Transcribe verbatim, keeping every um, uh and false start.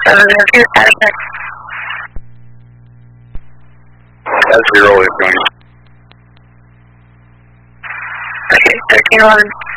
seven zero two, status check. That's zero is going. Okay, thirteen eleven.